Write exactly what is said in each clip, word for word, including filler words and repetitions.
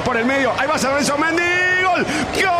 por el medio. Ahí va San Lorenzo, Mendy. ¡Gol! ¡Gol!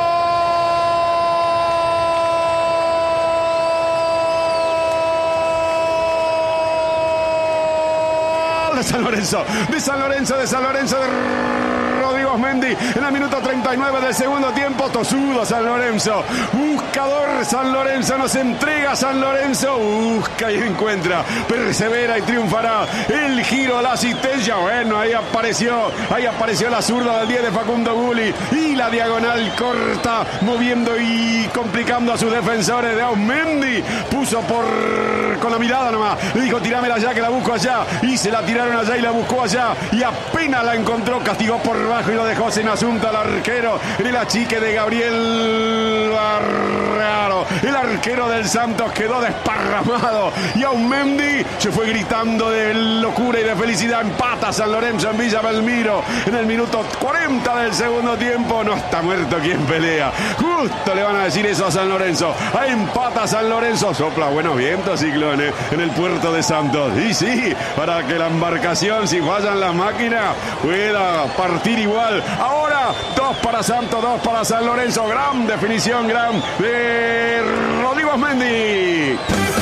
De San Lorenzo, de San Lorenzo, de San Lorenzo, de Rodrigo Mendy en el minuto treinta y nueve del segundo tiempo. Tosudo San Lorenzo, buscador San Lorenzo, nos entrega San Lorenzo, busca y encuentra, persevera y triunfará. El giro, la asistencia, bueno, ahí apareció, ahí apareció la zurda del diez de Facundo Gulli y la diagonal corta, moviendo y complicando a sus defensores de Aumendi. Puso por con la mirada nomás, le dijo tirámela allá que la busco allá, y se la tiraron allá y la buscó allá, y apenas la encontró, castigó por bajo y lo dejó sin asunto al arquero, en el achique de Gabriel Barraro. El arquero del Santos quedó desparramado y Aumendi se fue gritando de locura y de felicidad. Empata San Lorenzo en Villa Belmiro en el minuto cuarenta del segundo tiempo. No está muerto quien pelea. Justo le van a decir eso a San Lorenzo. Ahí empata San Lorenzo. Sopla buenos vientos, ciclones, en el puerto de Santos. Y sí, para que la embarcación, si fallan las máquinas, pueda partir igual. Ahora, dos para Santos, dos para San Lorenzo. Gran definición, gran de Rodrigo Mendy.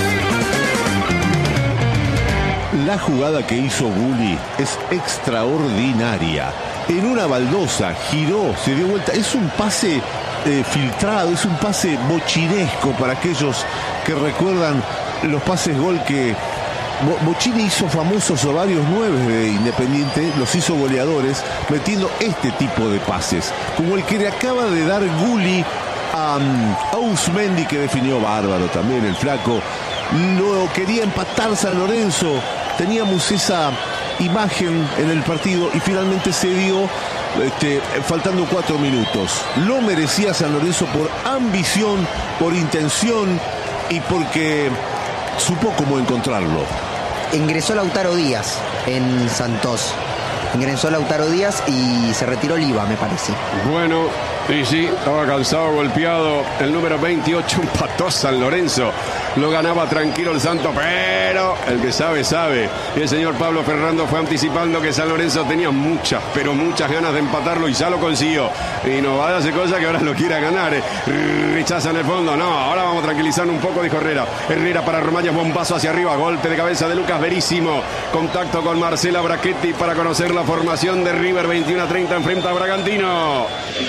La jugada que hizo Gulli es extraordinaria. En una baldosa, giró, se dio vuelta. Es un pase eh, filtrado, es un pase bochinesco para aquellos que recuerdan los pases gol que Bochini hizo famosos a varios nueve de Independiente, los hizo goleadores, metiendo este tipo de pases, como el que le acaba de dar Gulli a, a Auzmendi, que definió bárbaro también el flaco. Lo quería empatar San Lorenzo, teníamos esa imagen en el partido y finalmente se dio este, faltando cuatro minutos. Lo merecía San Lorenzo por ambición, por intención y porque supo cómo encontrarlo. Ingresó Lautaro Díaz en Santos. Ingresó Lautaro Díaz y se retiró Oliva, me parece. Bueno, y sí, estaba cansado, golpeado. El número veintiocho empató San Lorenzo. Lo ganaba tranquilo el Santos, pero el que sabe, sabe. Y el señor Pablo Ferrando fue anticipando que San Lorenzo tenía muchas, pero muchas ganas de empatarlo y ya lo consiguió. Y no va a hacer cosa que ahora lo quiera ganar. Eh. Rechaza en el fondo. No, ahora vamos a tranquilizarnos un poco, dijo Herrera. Herrera para Romañas, bombazo hacia arriba. Golpe de cabeza de Lucas Verísimo. Contacto con Marcela Brachetti para conocer la formación de River. veintiuno a treinta enfrenta a Bragantino.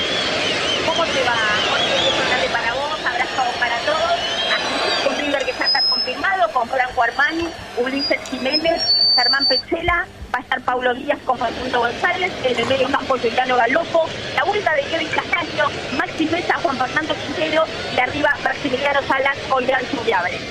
¿Cómo te va? Jorge, para vos, abrazo para todos. Un River que ya está confirmado con Franco Armani, Ulises Jiménez, Germán Petzela, va a estar Paulo Díaz con Facundo González, en el medio campo Juliano Galopo, la vuelta de Kevin Castaño, Maxi Mesa, Juan Fernando Quintero, y arriba Maximiliano Salas con Gran Subiabre.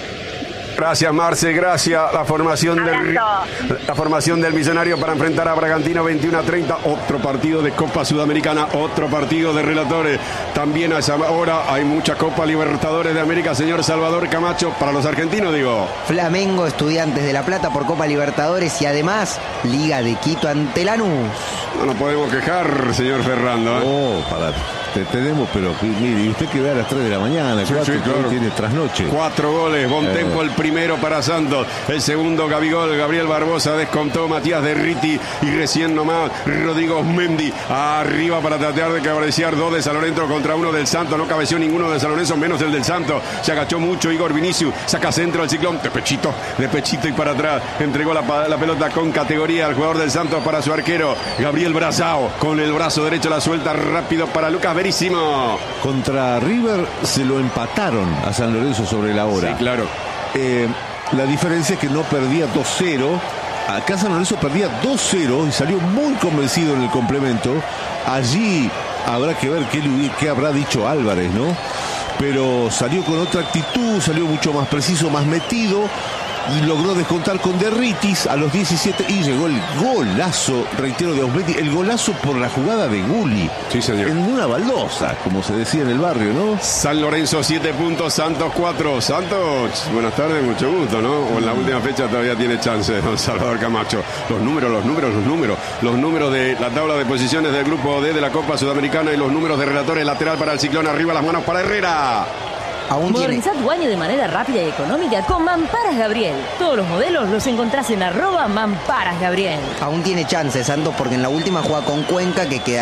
Gracias, Marce, gracias. La formación del la formación del Millonario para enfrentar a Bragantino veintiuno a treinta. Otro partido de Copa Sudamericana, otro partido de relatores. También a esa hora hay mucha Copa Libertadores de América, señor Salvador Camacho, para los argentinos, digo. Flamengo, Estudiantes de La Plata por Copa Libertadores y además Liga de Quito ante Lanús. No nos podemos quejar, señor Ferrando, ¿eh? Oh, para... Te tenemos, pero mire, usted que ve a las tres de la mañana, sí, cuatro, sí, claro. Tiene trasnoche. Cuatro goles, Bontempo eh. el primero para Santos, el segundo Gabigol, Gabriel Barbosa descontó, Matías Derriti y recién nomás Rodrigo Mendy arriba para tratar de cabecear dos de San Lorenzo contra uno del Santos, no cabeció ninguno de San Lorenzo, menos el del Santos, se agachó mucho Igor Vinicius, saca centro al Ciclón, de pechito, de pechito y para atrás, entregó la, la pelota con categoría al jugador del Santos para su arquero, Gabriel Brazao, con el brazo derecho la suelta rápido para Lucas Verísimo. Contra River se lo empataron a San Lorenzo sobre la hora. Sí, claro. Eh, la diferencia es que no perdía dos cero. Acá San Lorenzo perdía dos cero y salió muy convencido en el complemento. Allí habrá que ver qué, qué habrá dicho Álvarez, ¿no? Pero salió con otra actitud, salió mucho más preciso, más metido. Y logró descontar con Derritis a los diecisiete y llegó el golazo, reitero, de Auzmendi, el golazo por la jugada de Gulli. Sí, señor. En una baldosa, como se decía en el barrio, ¿no? San Lorenzo siete puntos, Santos cuatro. Santos, buenas tardes, mucho gusto, ¿no? O en la última fecha todavía tiene chance, don Salvador Camacho. Los números, los números, los números. Los números de la tabla de posiciones del grupo D de la Copa Sudamericana y los números de relatores lateral para el Ciclón. Arriba las manos para Herrera. Modernizá tu baño de manera rápida y económica con Mamparas Gabriel. Todos los modelos los encontrás en arroba Mamparas Gabriel. Aún tiene chance, Santos, porque en la última juega con Cuenca, que queda